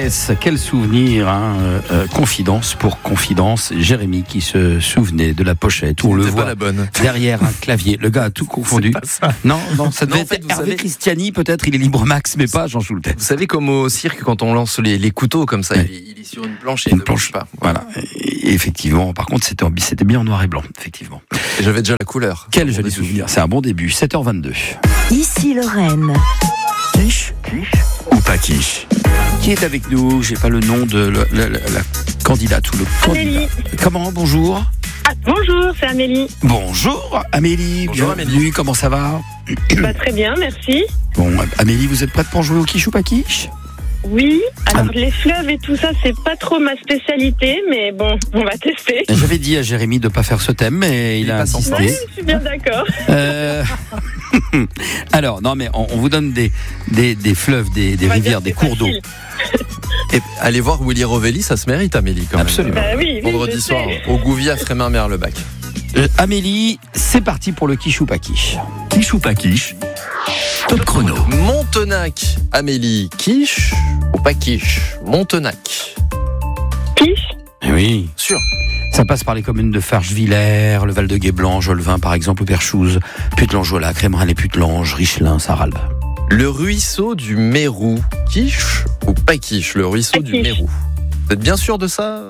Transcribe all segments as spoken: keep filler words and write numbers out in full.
jeunesse, quel souvenir, hein, euh, confidence pour confidence. Jérémy qui se souvenait de la pochette, où on le voit la bonne. derrière un clavier. Le gars a tout confondu. C'est pas ça. Non, non, ça devait Non, en fait, être vous Hervé savez- Christiani, peut-être, il est libre max, mais pas Jean Schultes. Vous savez, comme au cirque, quand on lance les, les couteaux comme ça, Ouais. il, est, il est sur une planche et Une il ne planche. bouge pas. Voilà. Et effectivement, par contre, c'était, en- c'était bien en noir et blanc, effectivement. Et j'avais déjà la couleur. Quel Bon, joli des souvenir. C'est un bon début. sept heures vingt-deux. Ici Lorraine. Quiche ou pas quiche? Qui est avec nous? J'ai pas le nom de la, la- la- la candidate ou le candidat. Amélie. Comment? Bonjour. Ah, bonjour, c'est Amélie. Bonjour Amélie. Bonjour, Bienvenue. Amélie. Comment ça va? Bah, très bien, merci. Bon, Amélie, vous êtes prête pour jouer au quiche ou pas quiche? Oui, alors Ah. les fleuves et tout ça, c'est pas trop ma spécialité, mais bon, on va tester. J'avais dit à Jérémy de pas faire ce thème, mais il, Il a est pas sans insisté. Oui, je suis bien d'accord. Euh, Alors, non, mais on, on vous donne des, des, des fleuves, des, des On va rivières, dire des que c'est cours d'eau. facile. Et allez voir Willy Rovelli, ça se mérite, Amélie, quand même. Absolument. Bah oui, oui, Vendredi je soir, sais. au Gouvia, Frémin-Merlebac. Euh, Amélie, c'est parti pour le quiche ou pas quiche. Quiche ou pas quiche? Top chrono. Montenac, Amélie, quiche ou pas quiche? Montenac. Quiche. Oui. Sûr. Ça passe par les communes de Farges-Villers, le Val-de-Guéblanc, Jolvin par exemple, ou Perchouse, Putelange-Jola, Crémerin les Putelanges, Richelin, Saralbe. Le ruisseau du Mérou, quiche ou pas quiche? Le ruisseau Pas du quiche. Mérou. Vous êtes bien sûr de ça?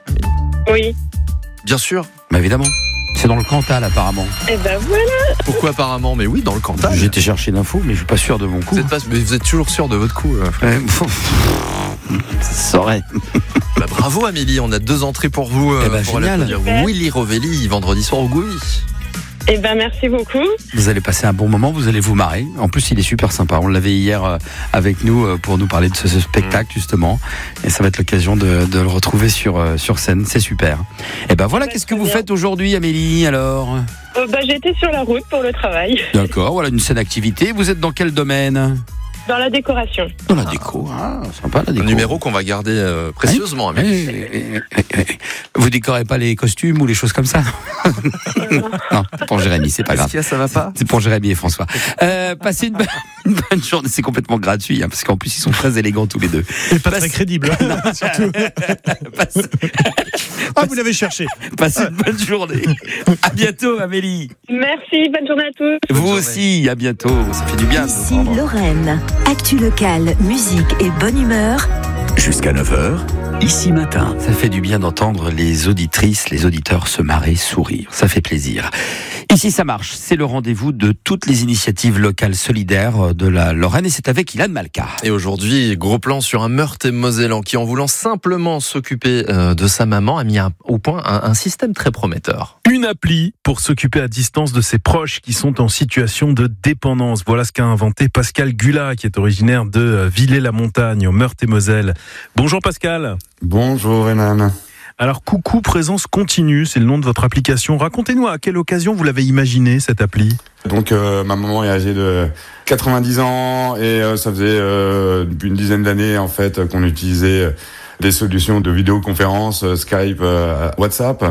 Oui. Bien sûr. Mais évidemment, c'est dans le Cantal apparemment. Et ben voilà. Pourquoi apparemment? Mais oui, dans le Cantal. J'ai été chercher l'info, mais je suis pas sûr de mon coup. Vous êtes, pas, mais vous êtes toujours sûr de votre coup, euh, frère. Euh, Ça saurait. Bah, bravo Amélie, on a deux entrées pour vous. euh, Eh ben, pour génial. aller applaudir Willy Rovelli vendredi soir au Gouy. Et ben merci beaucoup. Vous allez passer un bon moment, vous allez vous marrer. En plus, il est super sympa. On l'avait hier euh, avec nous euh, pour nous parler de ce, ce spectacle, justement. Et ça va être l'occasion de, de le retrouver sur, euh, sur scène. C'est super. Et ben voilà, Ouais, qu'est-ce que très vous bien. faites aujourd'hui, Amélie, alors? Euh, bah, j'étais sur la route pour le travail, D'accord, voilà une scène activité. Vous êtes dans quel domaine? dans la décoration. Dans la déco. Ah, sympa la Un déco. numéro qu'on va garder euh, précieusement, Amélie. Eh, eh, eh, eh, eh. Vous décorez pas les costumes ou les choses comme ça? Non, pour Jérémy, c'est pas Qu'est-ce grave. qu'il y a, ça va pas? C'est pour Jérémy et François. Euh, passez une bonne, une bonne journée. C'est complètement gratuit, hein, parce qu'en plus, ils sont très élégants tous les deux. Et pas Passe- très crédible, hein, surtout. Passe- Ah, vous l'avez cherché. Passez une bonne journée. À bientôt, Amélie. Merci, bonne journée à tous. Vous journée. aussi, à bientôt. Ça fait du bien. de vous Ici entendre. Lorraine. Actu locale, musique et bonne humeur. Jusqu'à neuf heures, ici matin. Ça fait du bien d'entendre les auditrices, les auditeurs se marrer, sourire. Ça fait plaisir. Ici, ça marche. C'est le rendez-vous de toutes les initiatives locales solidaires de la Lorraine et c'est avec Ilan Malka. Et aujourd'hui, gros plan sur un Meurthe-et-Mosellan qui, en voulant simplement s'occuper euh, de sa maman, a mis un- au point un, un système très prometteur. Une appli pour s'occuper à distance de ses proches qui sont en situation de dépendance. Voilà ce qu'a inventé Pascal Gula, qui est originaire de Villers-la-Montagne, au Meurthe-et-Moselle. Bonjour Pascal. Bonjour Hénan. Alors, Coucou Présence Continue, c'est le nom de votre application. Racontez-nous à quelle occasion vous l'avez imaginé, cette appli. Donc euh, ma maman est âgée de quatre-vingt-dix ans et euh, ça faisait euh, depuis une dizaine d'années en fait qu'on utilisait euh, des solutions de vidéoconférence, euh, Skype, euh, WhatsApp.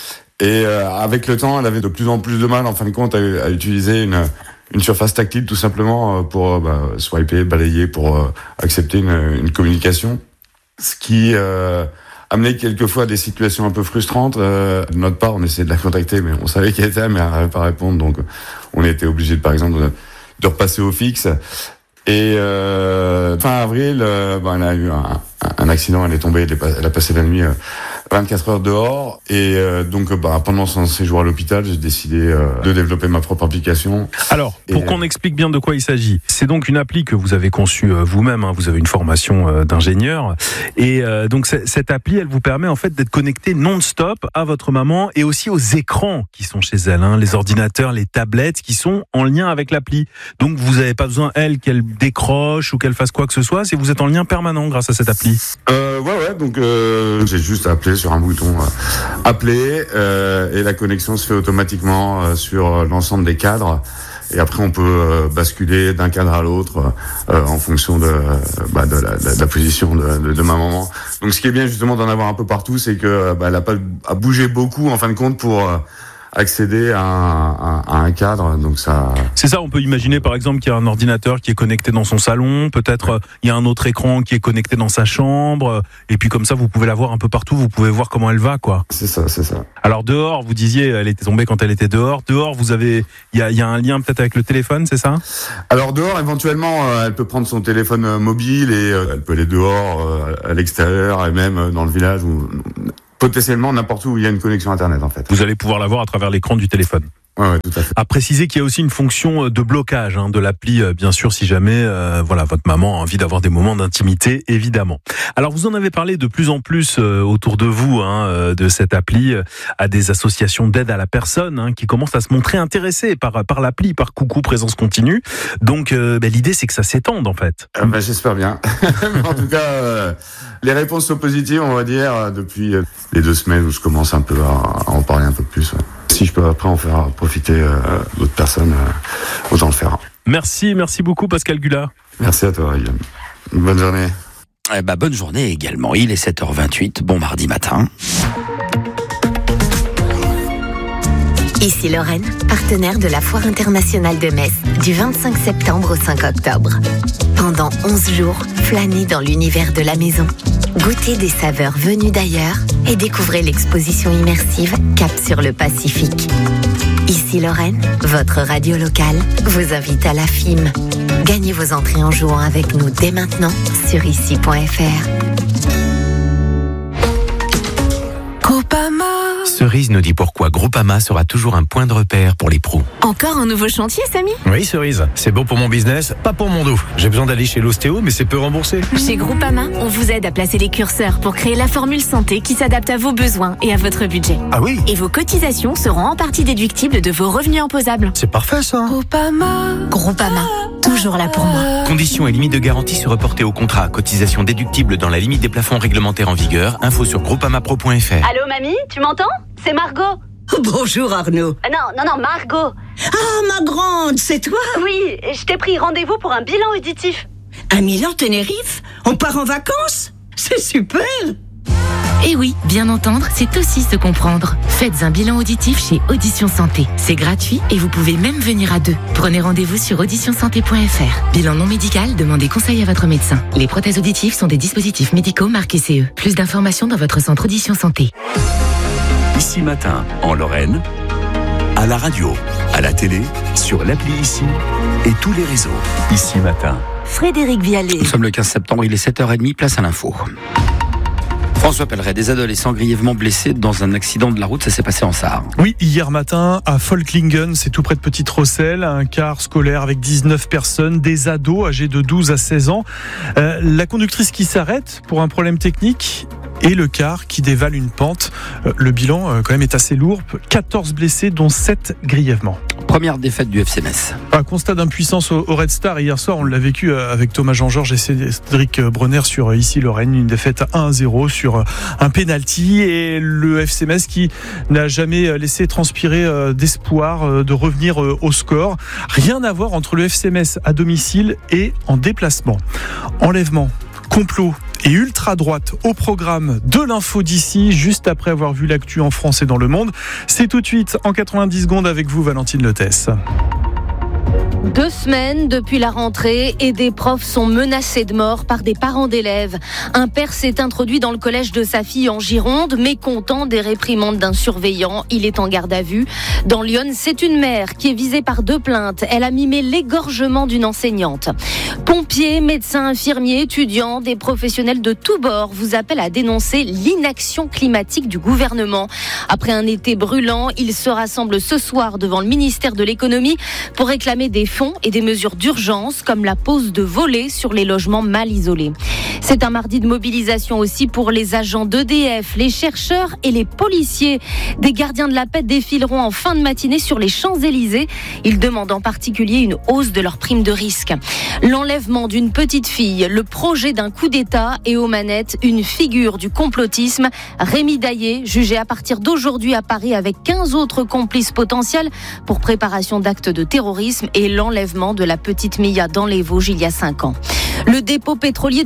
Et euh, avec le temps, elle avait de plus en plus de mal en fin de compte à, à utiliser une une surface tactile tout simplement euh, pour euh, bah, swiper, balayer, pour euh, accepter une, une communication. Ce qui euh, amenait quelquefois à des situations un peu frustrantes. Euh, de notre part, on essayait de la contacter, mais on savait qu'elle était là, mais elle n'arrivait pas à répondre. Donc, on était obligé, de, par exemple, de, de repasser au fixe. Et euh, fin avril, euh, ben, elle a eu un, un accident, elle est tombée, elle, est pas, elle a passé la nuit euh, vingt-quatre heures dehors. Et euh, donc, bah, pendant son séjour à l'hôpital, j'ai décidé euh, de développer ma propre application. Alors, pour Et- qu'on explique bien de quoi il s'agit, c'est donc une appli que vous avez conçue euh, vous-même, hein, vous avez une formation euh, d'ingénieur, et euh, donc c- cette appli, elle vous permet en fait d'être connecté non-stop à votre maman et aussi aux écrans qui sont chez elle, hein, les ordinateurs, les tablettes qui sont en lien avec l'appli. Donc vous n'avez pas besoin, elle, qu'elle décroche ou qu'elle fasse quoi que ce soit, c'est vous êtes en lien permanent grâce à cette appli. Euh, ouais, ouais, donc euh, j'ai juste appelé sur un bouton euh, appeler euh, et la connexion se fait automatiquement euh, sur l'ensemble des cadres. Et après, on peut euh, basculer d'un cadre à l'autre euh, en fonction de, euh, bah, de, la, de la position de, de, de ma maman. Donc, ce qui est bien justement d'en avoir un peu partout, c'est que bah, elle a pas à bouger beaucoup en fin de compte pour euh, accéder à un, à un cadre. Donc ça. C'est ça, on peut imaginer par exemple qu'il y a un ordinateur qui est connecté dans son salon, peut-être euh, il y a un autre écran qui est connecté dans sa chambre, euh, et puis comme ça vous pouvez la voir un peu partout, vous pouvez voir comment elle va, quoi. C'est ça, c'est ça. Alors dehors, vous disiez, elle était tombée quand elle était dehors. Dehors, vous avez, il y a, il y a un lien peut-être avec le téléphone, c'est ça? Alors dehors, éventuellement, euh, elle peut prendre son téléphone euh, mobile et euh, elle peut aller dehors, euh, à l'extérieur et même euh, dans le village ou potentiellement n'importe où il y a une connexion internet en fait. Vous allez pouvoir la voir à travers l'écran du téléphone. Ouais, ouais, tout à fait. À préciser qu'il y a aussi une fonction de blocage hein, de l'appli, bien sûr, si jamais euh, voilà votre maman a envie d'avoir des moments d'intimité, évidemment. Alors vous en avez parlé de plus en plus euh, autour de vous hein, de cette appli, euh, à des associations d'aide à la personne hein, qui commencent à se montrer intéressées par par l'appli, par Coucou Présence Continue. Donc euh, ben, l'idée c'est que ça s'étende en fait. Euh, ben, j'espère bien. En tout cas, euh, les réponses sont positives, on va dire, depuis les deux semaines où je commence un peu à, à en parler un peu plus. Ouais. Si je peux après en faire profiter euh, d'autres personnes, euh, autant le faire. Merci, merci beaucoup Pascal Gula. Merci à toi, Guillaume. Bonne journée. Eh ben, bonne journée également. Il est sept heures vingt-huit, bon mardi matin. Ici Lorraine, partenaire de la Foire internationale de Metz, du vingt-cinq septembre au cinq octobre. Pendant onze jours, flânez dans l'univers de la maison. Goûtez des saveurs venues d'ailleurs et découvrez l'exposition immersive Cap sur le Pacifique. Ici Lorraine, votre radio locale, vous invite à la F I M. Gagnez vos entrées en jouant avec nous dès maintenant sur ici point f r. Groupama. Cerise nous dit pourquoi Groupama sera toujours un point de repère pour les pros. Encore un nouveau chantier, Samy? Oui, Cerise. C'est bon pour mon business, pas pour mon dos. J'ai besoin d'aller chez l'ostéo, mais c'est peu remboursé. Chez Groupama, on vous aide à placer les curseurs pour créer la formule santé qui s'adapte à vos besoins et à votre budget. Ah oui? Et vos cotisations seront en partie déductibles de vos revenus imposables. C'est parfait, ça. Groupama. Groupama. Toujours là pour moi. Conditions et limites de garantie se reporter au contrat. Cotisation déductible dans la limite des plafonds réglementaires en vigueur. Info sur groupamapro point f r. Allô, mamie? Tu m'entends? C'est Margot. Bonjour Arnaud. Ah non, non, non, Margot. Ah, ma grande, c'est toi? Oui, je t'ai pris rendez-vous pour un bilan auditif. Un Milan Tenerife? On part en vacances? C'est super. Et oui, bien entendre, c'est aussi se comprendre. Faites un bilan auditif chez Audition Santé. C'est gratuit et vous pouvez même venir à deux. Prenez rendez-vous sur audition santé point f r. Bilan non médical, demandez conseil à votre médecin. Les prothèses auditives sont des dispositifs médicaux marqués C E. Plus d'informations dans votre centre Audition Santé. Ici Matin, en Lorraine, à la radio, à la télé, sur l'appli Ici et tous les réseaux. Ici Matin. Frédéric Vialet. Nous sommes le quinze septembre, il est sept heures trente, place à l'info. François Pelleret, des adolescents grièvement blessés dans un accident de la route, ça s'est passé en Sarre. Oui, hier matin à Folklingen, c'est tout près de Petite-Rosselle, un car scolaire avec dix-neuf personnes, des ados âgés de douze à seize ans. Euh, la conductrice qui s'arrête pour un problème technique et le car qui dévale une pente. Euh, le bilan euh, quand même est assez lourd, quatorze blessés dont sept grièvement. Première défaite du F C Metz. Un constat d'impuissance au, au Red Star. Hier soir, on l'a vécu avec Thomas Jean-Georges et Cédric Brenner sur Ici Lorraine, une défaite à un à zéro sur un penalty, et le F C Metz qui n'a jamais laissé transpirer d'espoir de revenir au score. Rien à voir entre le F C Metz à domicile et en déplacement. Enlèvement, complot et ultra-droite au programme de l'info d'ici, juste après avoir vu l'actu en France et dans le monde. C'est tout de suite en quatre-vingt-dix secondes avec vous, Valentine Lethès. Deux semaines depuis la rentrée et des profs sont menacés de mort par des parents d'élèves. Un père s'est introduit dans le collège de sa fille en Gironde, mécontent des réprimandes d'un surveillant. Il est en garde à vue. Dans Lyon, c'est une mère qui est visée par deux plaintes. Elle a mimé l'égorgement d'une enseignante. Pompiers, médecins, infirmiers, étudiants, des professionnels de tous bords vous appellent à dénoncer l'inaction climatique du gouvernement. Après un été brûlant, ils se rassemblent ce soir devant le ministère de l'économie pour réclamer des fonds et des mesures d'urgence comme la pose de volets sur les logements mal isolés. C'est un mardi de mobilisation aussi pour les agents d'E D F, les chercheurs et les policiers. Des gardiens de la paix défileront en fin de matinée sur les Champs-Élysées. Ils demandent en particulier une hausse de leur prime de risque. L'enlèvement d'une petite fille, le projet d'un coup d'État et aux manettes, une figure du complotisme. Rémi Daillé, jugé à partir d'aujourd'hui à Paris avec quinze autres complices potentiels pour préparation d'actes de terrorisme et l'enlèvement de la petite Mia dans les Vosges il y a cinq ans. Le dépôt pétrolier de Phosphore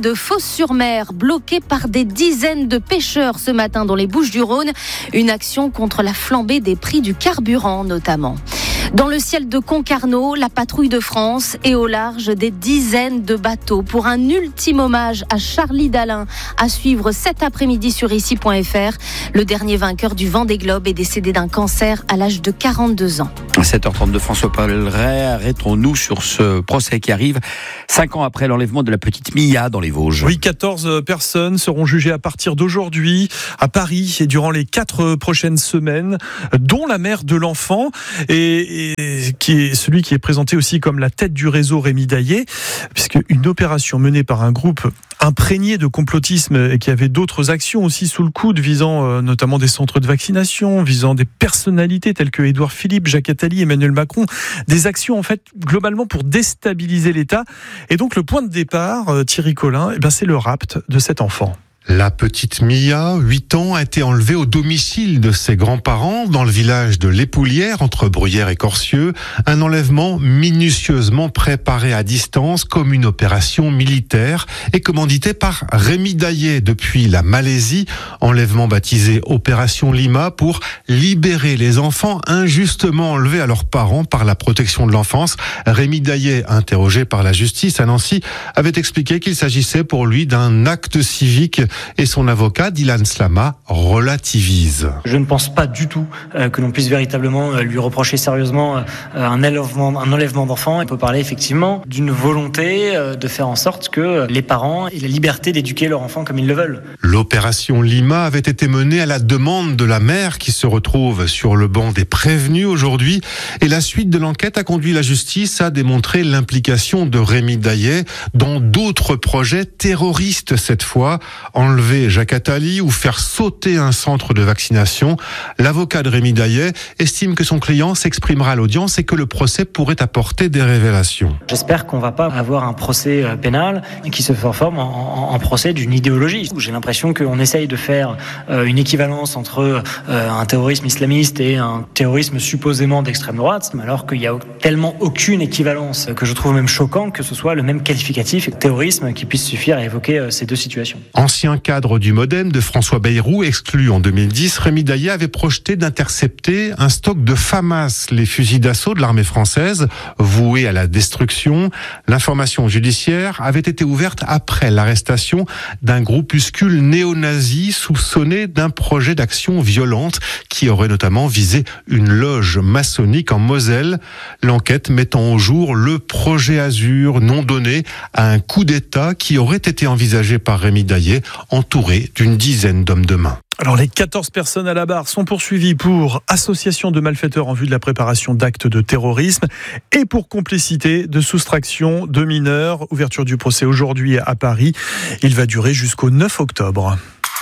Fos-sur-Mer, bloquée par des dizaines de pêcheurs ce matin dans les Bouches-du-Rhône. Une action contre la flambée des prix du carburant notamment. Dans le ciel de Concarneau, la patrouille de France est au large des dizaines de bateaux pour un ultime hommage à Charlie Dalin à suivre cet après-midi sur ici point f r. Le dernier vainqueur du Vendée Globe est décédé d'un cancer à l'âge de quarante-deux ans. sept heures trente-deux, François Polleret, arrêtons-nous sur ce procès qui arrive cinq ans après l'enlèvement de la petite Mia dans les Vosges. Oui, quatorze personnes seront jugées à partir d'aujourd'hui à Paris et durant les quatre prochaines semaines, dont la mère de l'enfant et, et qui est celui qui est présenté aussi comme la tête du réseau Rémi Daillé, puisque une opération menée par un groupe imprégné de complotisme et qui avait d'autres actions aussi sous le coude, visant euh, notamment des centres de vaccination, visant des personnalités telles que Édouard Philippe, Jacques Attali, Emmanuel Macron, des actions en fait globalement pour déstabiliser l'État. Et donc le point de départ, euh, Thierry Collin, eh ben, c'est le rapt de cet enfant. La petite Mia, huit ans, a été enlevée au domicile de ses grands-parents dans le village de l'Époulière, entre Bruyères et Corcieux. Un enlèvement minutieusement préparé à distance comme une opération militaire et commandité par Rémi Daillé depuis la Malaisie. Enlèvement baptisé Opération Lima pour libérer les enfants injustement enlevés à leurs parents par la protection de l'enfance. Rémi Daillé, interrogé par la justice à Nancy, avait expliqué qu'il s'agissait pour lui d'un acte civique. Et son avocat, Dylan Slama, relativise. Je ne pense pas du tout euh, que l'on puisse véritablement euh, lui reprocher sérieusement euh, un enlèvement, un enlèvement d'enfants. On peut parler effectivement d'une volonté euh, de faire en sorte que les parents aient la liberté d'éduquer leur enfant comme ils le veulent. L'opération Lima avait été menée à la demande de la mère qui se retrouve sur le banc des prévenus aujourd'hui. Et la suite de l'enquête a conduit la justice à démontrer l'implication de Rémi Daillé dans d'autres projets terroristes cette fois. Enlever Jacques Attali ou faire sauter un centre de vaccination. L'avocat de Rémi Daillé estime que son client s'exprimera à l'audience et que le procès pourrait apporter des révélations. J'espère qu'on ne va pas avoir un procès pénal qui se transforme en, en, en procès d'une idéologie. J'ai l'impression qu'on essaye de faire une équivalence entre un terrorisme islamiste et un terrorisme supposément d'extrême droite, alors qu'il n'y a tellement aucune équivalence que je trouve même choquant que ce soit le même qualificatif terrorisme qui puisse suffire à évoquer ces deux situations. Ancien cadre du Modem de François Bayrou, exclu en deux mille dix, Rémi Daillé avait projeté d'intercepter un stock de FAMAS, les fusils d'assaut de l'armée française, voués à la destruction. L'information judiciaire avait été ouverte après l'arrestation d'un groupuscule néo-nazi soupçonné d'un projet d'action violente qui aurait notamment visé une loge maçonnique en Moselle. L'enquête mettant au jour le projet Azur non donné à un coup d'État qui aurait été envisagé par Rémi Daillé, entouré d'une dizaine d'hommes de main. Alors les quatorze personnes à la barre sont poursuivies pour association de malfaiteurs en vue de la préparation d'actes de terrorisme et pour complicité de soustraction de mineurs. Ouverture du procès aujourd'hui à Paris. Il va durer jusqu'au neuf octobre.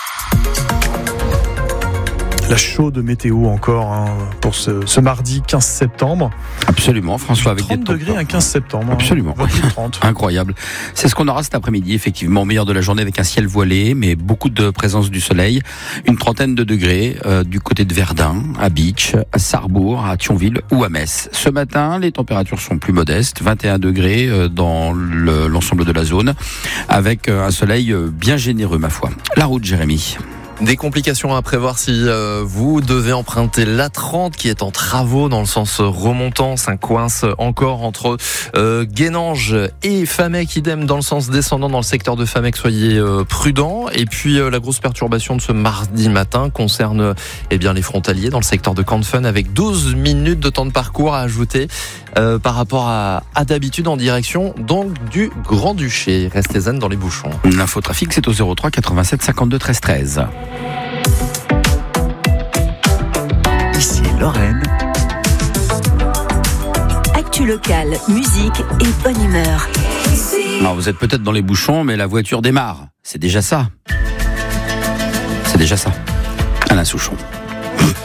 La chaude météo encore hein, pour ce, ce mardi quinze septembre. Absolument, François, avec trente des degrés un quinze septembre. Absolument. trente. Incroyable. C'est ce qu'on aura cet après-midi, effectivement, au meilleur de la journée avec un ciel voilé, mais beaucoup de présence du soleil. Une trentaine de degrés euh, du côté de Verdun, à Beach, à Sarrebourg, à Thionville ou à Metz. Ce matin, les températures sont plus modestes, vingt et un degrés euh, dans le, l'ensemble de la zone, avec euh, un soleil euh, bien généreux, ma foi. La route, Jérémy. Des complications à prévoir si euh, vous devez emprunter l'A trente qui est en travaux dans le sens remontant. Ça coince encore entre euh, Guénange et Famec, idem dans le sens descendant dans le secteur de Famec. Soyez euh, prudents. Et puis euh, la grosse perturbation de ce mardi matin concerne eh bien les frontaliers dans le secteur de Canfun avec douze minutes de temps de parcours à ajouter euh, par rapport à, à d'habitude en direction donc du Grand-Duché. Restez zen dans les bouchons. L'infotrafic, c'est au zéro trois quatre-vingt-sept cinquante-deux treize treize. Ici Lorraine. Actu locale, musique et bonne humeur. Alors vous êtes peut-être dans les bouchons, mais la voiture démarre. C'est déjà ça. C'est déjà ça. Alain Souchon.